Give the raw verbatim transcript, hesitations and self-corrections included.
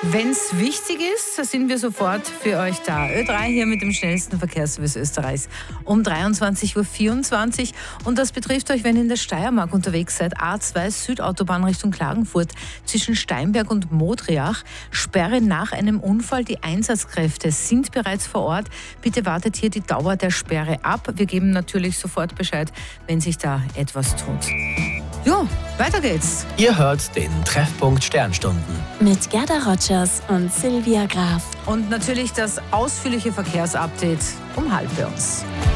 Wenn es wichtig ist, so sind wir sofort für euch da. Ö drei hier mit dem schnellsten Verkehrsservice Österreichs um dreiundzwanzig Uhr vierundzwanzig. Und das betrifft euch, wenn ihr in der Steiermark unterwegs seid. A zwei Südautobahn Richtung Klagenfurt zwischen Steinberg und Modriach. Sperre nach einem Unfall. Die Einsatzkräfte sind bereits vor Ort. Bitte wartet hier die Dauer der Sperre ab. Wir geben natürlich sofort Bescheid, wenn sich da etwas tut. Jo, weiter geht's. Ihr hört den Treffpunkt Sternstunden. Mit Gerda Rogers und Silvia Graf. Und natürlich das ausführliche Verkehrsupdate um halb bei uns.